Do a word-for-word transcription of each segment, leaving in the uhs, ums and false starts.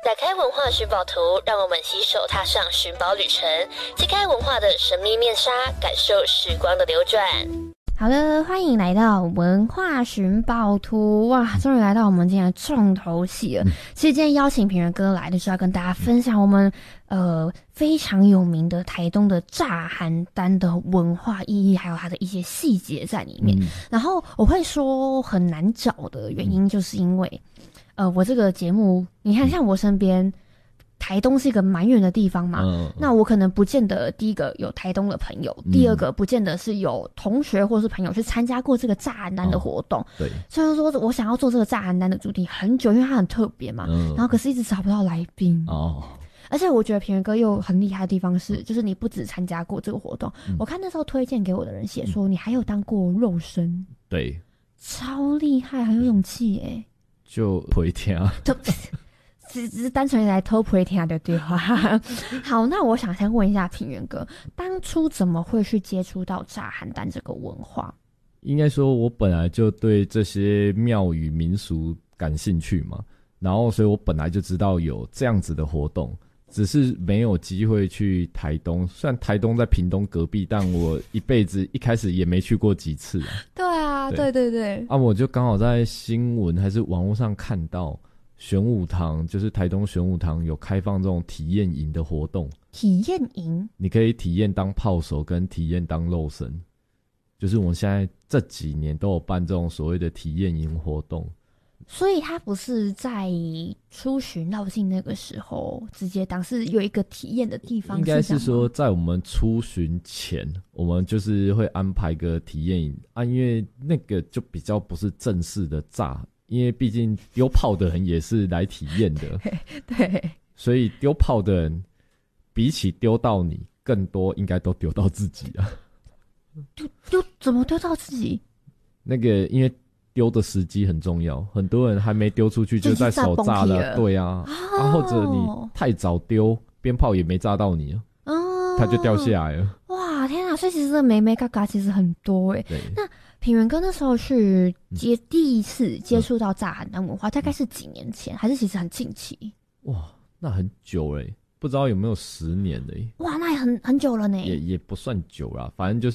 打开文化寻宝图，让我们携手踏上寻宝旅程，揭开文化的神秘面纱，感受时光的流转。 好的，欢迎来到文化寻宝图。哇，终于来到我们今天的重头戏了。嗯、其实今天邀请品源哥来的是要跟大家分享我们呃非常有名的台东的炸邯郸的文化意义，还有它的一些细节在里面。嗯、然后我会说很难找的原因，就是因为。呃，我这个节目，你看，像我身边，台东是一个蛮远的地方嘛，嗯、那我可能不见得第一个有台东的朋友，嗯、第二个不见得是有同学或是朋友去参加过这个炸邯郸的活动。哦、对，所以说我想要做这个炸邯郸的主题很久，因为它很特别嘛，嗯、然后可是一直找不到来宾。哦。而且我觉得品源哥又很厉害的地方是，就是你不只参加过这个活动，嗯、我看那时候推荐给我的人写说，你还有当过肉身。 对。 超厉害，很有勇气耶。 就陪听啊， 只只是单纯来偷陪听的对话。好，那我想先问一下品源哥，当初怎么会去接触到炸邯郸这个文化？ 应该说，我本来就对这些庙宇民俗感兴趣嘛，然后所以我本来就知道有这样子的活动，只是没有机会去台东。虽然台东在屏东隔壁，但我一辈子一开始也没去过几次啊。 对啊，对对对。 啊，我就刚好在新闻还是网络上看到玄武堂，就是台东玄武堂有开放这种体验营的活动。 体验营？ 你可以体验当炮手跟体验当肉身，就是我们现在这几年都有办这种所谓的体验营活动。 所以他不是在出巡绕境那个时候直接当，是有一个体验的地方。 应该是说在我们出巡前，我们就是会安排个体验营啊，因为那个就比较不是正式的炸，因为毕竟丢炮的人也是来体验的。 对，对， 所以丢炮的人比起丢到你，更多应该都丢到自己啊。 丢丢怎么丢到自己？ 那个因为。丢的时机很重要，很多人还没丢出去就在手炸了，对啊，哦、啊或者你太早丢，鞭炮也没炸到你，哦，它就掉下来了。 哇，天啊！所以其实这个眉眉角角其实很多哎。那品源哥那时候去接、嗯、第一次接触到炸邯郸文化，嗯、大概是几年前，还是其实很近期？ 哇，那很久嘞，不知道有没有十年嘞？ 哇，那也很很久了呢。 也也不算久啦，反正就是。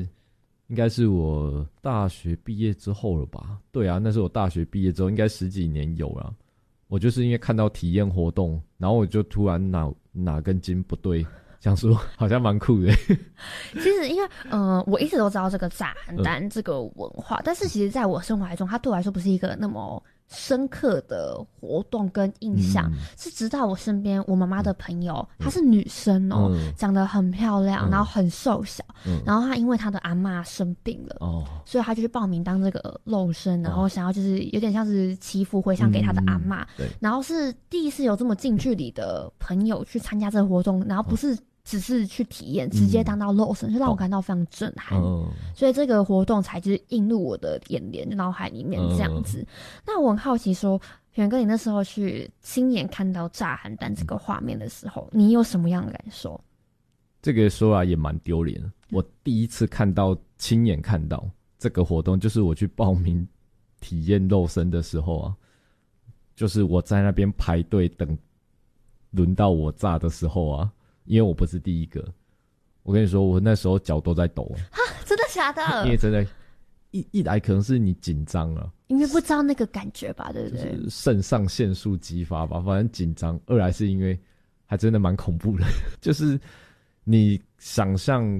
应该是我大学毕业之后了吧？对啊，那是我大学毕业之后，应该十几年有了。我就是因为看到体验活动，然后我就突然哪哪根筋不对，想说好像蛮酷的。 其实因为呃，我一直都知道这个炸邯郸这个文化，嗯、但是其实在我生活中，它对我来说不是一个那么深刻的活动跟印象，嗯、是直到我身边我妈妈的朋友，嗯、她是女生哦，嗯、长得很漂亮，嗯、然后很瘦小，嗯、然后她因为她的阿嬷生病了，哦、所以她就去报名当这个肉身，然后想要就是有点像是祈福回向给她的阿嬷， 嗯、 然后是第一次有这么近距离的朋友去参加这个活动，然后不是。只是去体验，直接当到肉身，就让我感到非常震撼。嗯、所以这个活动才就是映入我的眼帘、脑海里面这样子。嗯、那我很好奇说，品源哥，你那时候去亲眼看到炸邯郸这个画面的时候，你有什么样的感受？ 这个说来也蛮丢脸的。我第一次看到、亲眼看到这个活动，就是我去报名体验肉身的时候啊，就是我在那边排队等轮到我炸的时候啊。因为我不是第一个，我跟你说，我那时候脚都在抖。 哈，真的假的？ 因为真的，一一来可能是你紧张了， 因为不知道那个感觉吧，对不对？ 就是肾上腺素激发吧，反正紧张。二来是因为还真的蛮恐怖的，就是你想象